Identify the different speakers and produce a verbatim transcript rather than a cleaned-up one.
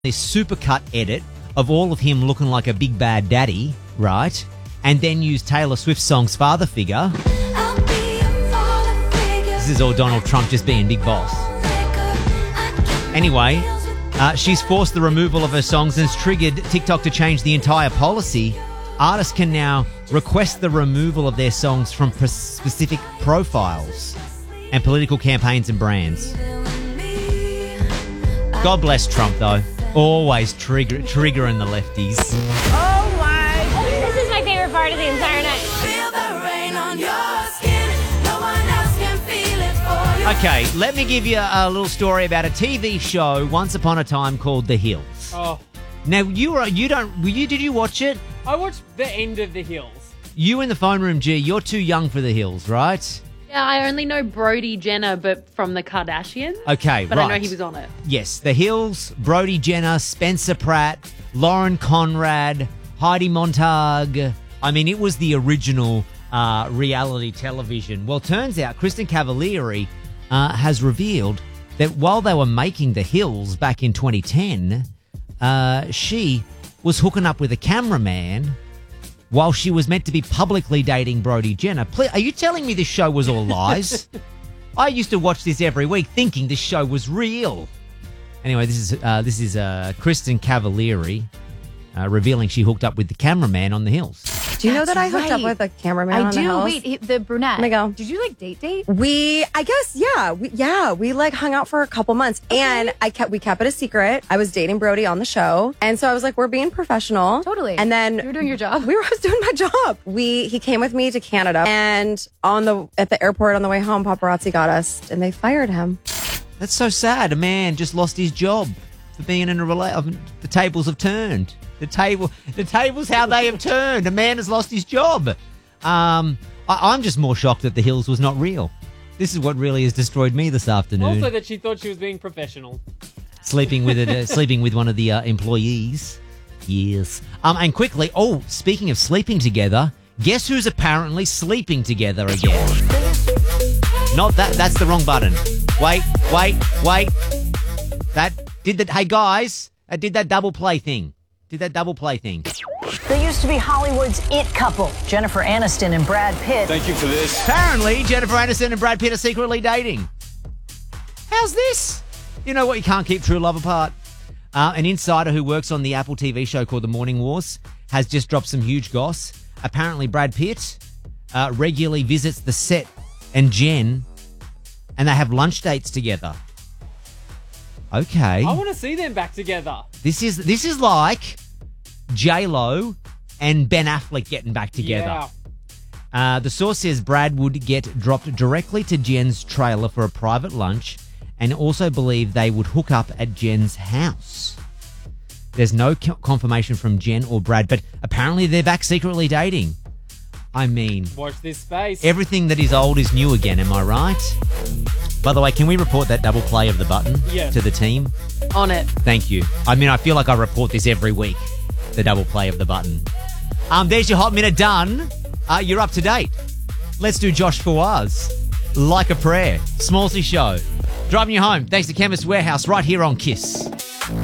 Speaker 1: this supercut edit of all of him looking like a big bad daddy, right? And then use Taylor Swift's song's Father Figure. This is all Donald Trump just being big boss. Anyway, uh, she's forced the removal of her songs and has triggered TikTok to change the entire policy. Artists can now request the removal of their songs from p- specific profiles and political campaigns and brands. God bless Trump, though. Always trigger, triggering the lefties.
Speaker 2: Oh, my.
Speaker 3: This is my favorite part of the entire night.
Speaker 2: Feel the rain on your skin. No one else can feel it for you.
Speaker 1: Okay, let me give you a little story about a T V show once upon a time called The Hills.
Speaker 4: Oh,
Speaker 1: Now, you were, you don't, were you, did you watch it?
Speaker 4: I watched the end of The Hills.
Speaker 1: You in the phone room, G, you're too young for The Hills, right?
Speaker 5: Yeah, I only know Brody Jenner, but from the Kardashians.
Speaker 1: Okay,
Speaker 5: but
Speaker 1: right.
Speaker 5: I know he was on it.
Speaker 1: Yes, The Hills, Brody Jenner, Spencer Pratt, Lauren Conrad, Heidi Montag. I mean, it was the original uh, reality television. Well, turns out Kristen Cavallari uh, has revealed that while they were making The Hills back in twenty ten, uh, she was hooking up with a cameraman while she was meant to be publicly dating Brody Jenner. Please, are you telling me this show was all lies? I used to watch this every week thinking this show was real. Anyway, this is uh, this is uh, Kristen Cavallari uh, revealing she hooked up with the cameraman on The Hills.
Speaker 6: Do you know that I hooked up
Speaker 7: right.
Speaker 6: with a cameraman
Speaker 7: I
Speaker 6: on
Speaker 7: do.
Speaker 6: the house?
Speaker 7: Wait, he- the brunette.
Speaker 6: Let me go.
Speaker 7: Did you like date date?
Speaker 6: We, I guess, yeah, we, yeah, we like hung out for a couple months, and I kept, we kept it a secret. I was dating Brody on the show, and so I was like, we're being professional,
Speaker 7: Totally.
Speaker 6: And then
Speaker 7: You were doing your job.
Speaker 6: We were I was doing my job. We, he came with me to Canada, and on the at the airport on the way home, paparazzi got us, and they fired him.
Speaker 1: That's so sad. A man just lost his job for being in a relationship. The tables have turned. The table, the tables, how they have turned. A man has lost his job. Um, I, I'm just more shocked that The Hills was not real. This is what really has destroyed me this afternoon.
Speaker 4: Also that she thought she was being professional.
Speaker 1: Sleeping with it, uh, sleeping with one of the uh, employees. Yes. Um, and quickly. Oh, speaking of sleeping together, guess who's apparently sleeping together again? Not that. That's the wrong button. Wait, wait, wait. That did that. Hey guys, I did that double play thing. Did that double play thing.
Speaker 8: They used to be Hollywood's it couple, Jennifer Aniston and Brad Pitt.
Speaker 9: Thank you for this.
Speaker 1: Apparently, Jennifer Aniston and Brad Pitt are secretly dating. How's this? You know what? You can't keep true love apart. Uh, an insider who works on the Apple T V show called The Morning Wars has just dropped some huge goss. Apparently, Brad Pitt uh, regularly visits the set and Jen, and they have lunch dates together. Okay.
Speaker 4: I want to see them back together.
Speaker 1: This is this is like J-Lo and Ben Affleck getting back together.
Speaker 4: Yeah.
Speaker 1: Uh, the source says Brad would get dropped directly to Jen's trailer for a private lunch and also believe they would hook up at Jen's house. There's no co- confirmation from Jen or Brad, but apparently they're back secretly dating. I mean,
Speaker 4: Watch this space.
Speaker 1: everything that is old is new again, am I right? By the way, can we report that double play of the button
Speaker 4: Yes.
Speaker 1: to the team?
Speaker 5: On it.
Speaker 1: Thank you. I mean, I feel like I report this every week, the double play of the button. Um, there's your Hot Minute done. Uh, you're up to date. Let's do Josh Fawaz. Like a Prayer. Smallsy Show. Driving you home. Thanks to Chemist Warehouse right here on Kiss.